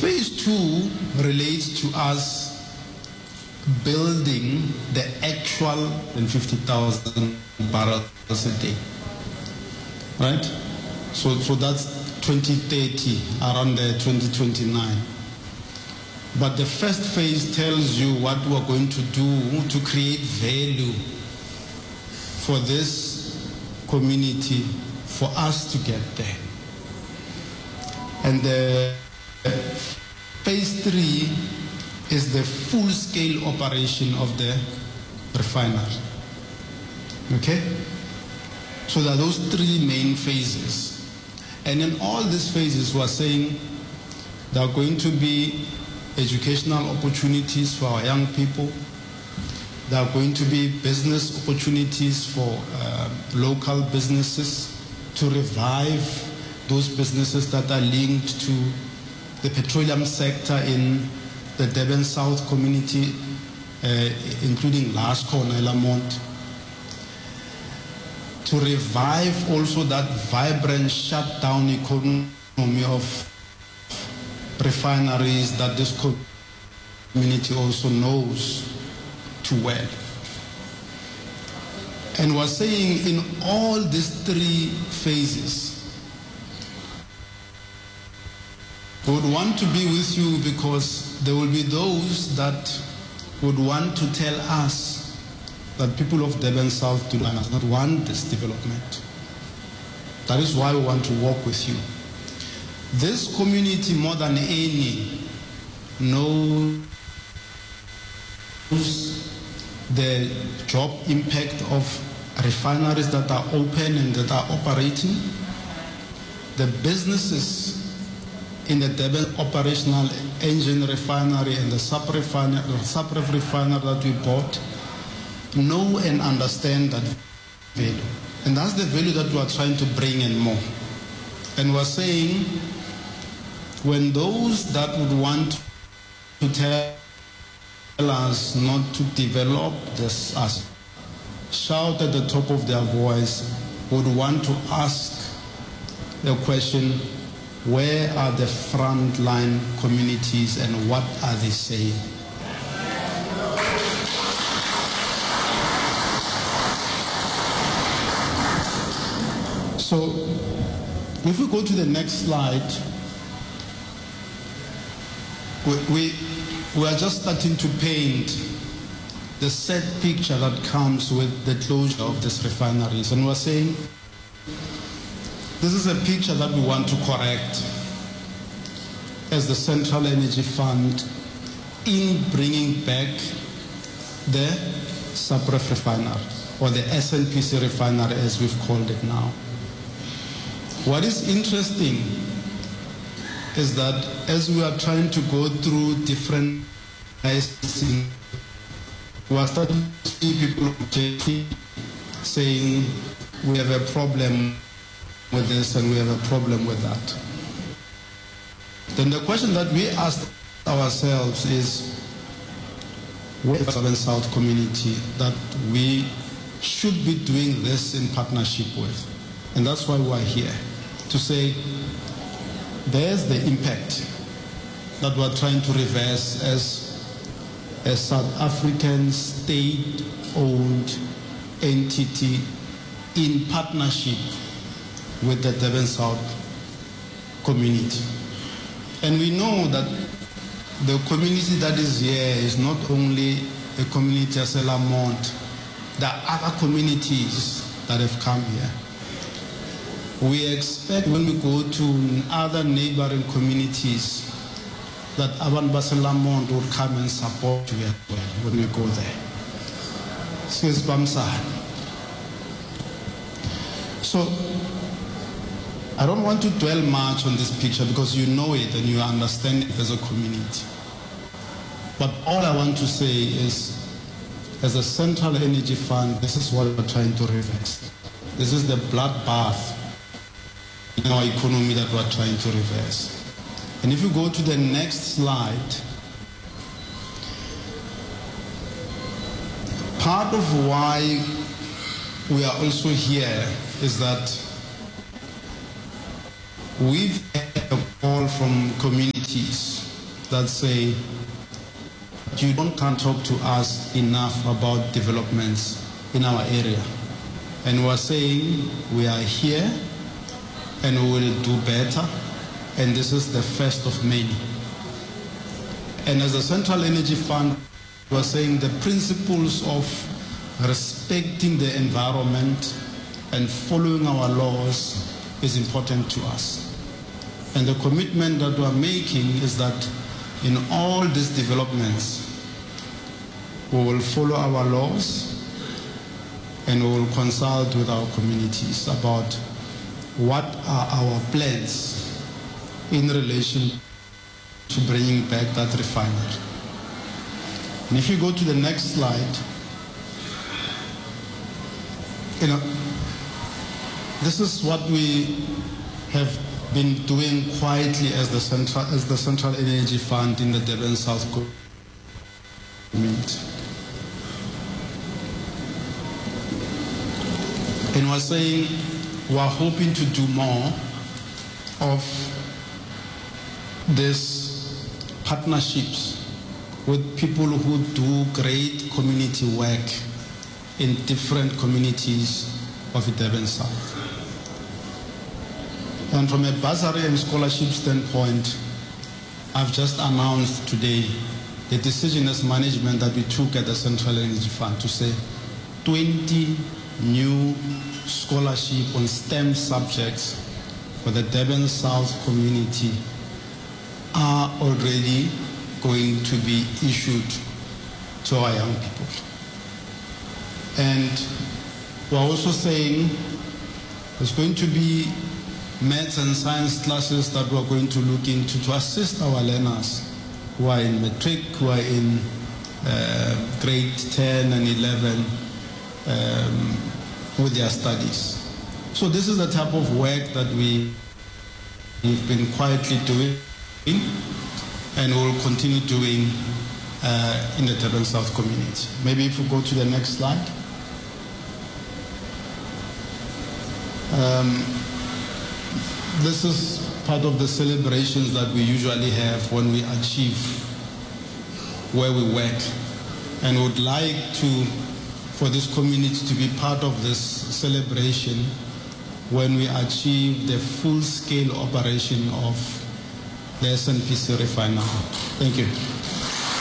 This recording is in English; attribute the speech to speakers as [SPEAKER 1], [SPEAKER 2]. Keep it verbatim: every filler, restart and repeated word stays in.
[SPEAKER 1] phase two relates to us building the actual fifty thousand barrels a day, right? So, so that's twenty thirty, around the twenty twenty-nine. But the first phase tells you what we're going to do to create value for this community, for us to get there. And the phase three is the full-scale operation of the refinery. Okay? So there are those three main phases. And in all these phases, we're saying there are going to be educational opportunities for our young people. There are going to be business opportunities for uh, local businesses to revive those businesses that are linked to the petroleum sector in the Durban South community, uh, including Lasco and Elamont. To revive also that vibrant shutdown economy of refineries that this community also knows too well. And we're saying in all these three phases, we would want to be with you because there will be those that would want to tell us that people of Durban South do not want this development. That is why we want to work with you. This community, more than any, knows the job impact of refineries that are open and that are operating, the businesses in the Durban operational engine refinery and the sub-refinery sub refinery that we bought, know and understand that value. And that's the value that we are trying to bring in more. And we're saying, when those that would want to tell us not to develop this asset, shout at the top of their voice, would want to ask the question, where are the frontline communities and what are they saying? So, if we go to the next slide, we, we, we are just starting to paint the set picture that comes with the closure of these refineries. And we're saying, this is a picture that we want to correct as the Central Energy Fund in bringing back the Sub-Ref refinery, or the S N P C refinery as we've called it now. What is interesting is that as we are trying to go through different licensing, we are starting to see people saying we have a problem with this and we have a problem with that. Then the question that we asked ourselves is, where is the Southern South community that we should be doing this in partnership with? And that's why we're here, to say there's the impact that we're trying to reverse as a South African state-owned entity in partnership with the Durban South community. And we know that the community that is here is not only a community as Elamont, there are other communities that have come here. We expect when we go to other neighboring communities that Abantu baseLamont will come and support you as well when we go there. So, I don't want to dwell much on this picture because you know it and you understand it as a community. But all I want to say is, as a Central Energy Fund, this is what we're trying to reverse. This is the bloodbath in our economy that we're trying to reverse. And if you go to the next slide, part of why we are also here is that we've had a call from communities that say, you don't can't talk to us enough about developments in our area. And we're saying we are here and we will do better, and this is the first of many. And as a Central Energy Fund, we're saying the principles of respecting the environment and following our laws is important to us. And the commitment that we're making is that in all these developments, we will follow our laws and we will consult with our communities about what are our plans in relation to bringing back that refinery. And if you go to the next slide, you know, this is what we have been doing quietly as the Central, as the Central Energy Fund in the Durban South community. And we're saying we're hoping to do more of these partnerships with people who do great community work in different communities of the Durban South. And from a bursary and scholarship standpoint, I've just announced today the decision as management that we took at the Central Energy Fund to say twenty new scholarship on STEM subjects for the Durban South community are already going to be issued to our young people. And we're also saying there's going to be maths and science classes that we're going to look into to assist our learners who are in matric, who are in uh, grade ten and eleven um, with their studies. So this is the type of work that we, we've been quietly doing and will continue doing uh, in the Durban South community. Maybe if we go to the next slide. Um, this is part of the celebrations that we usually have when we achieve where we work, and would like to for this community to be part of this celebration when we achieve the full-scale operation of the S N P C refinery. Thank you.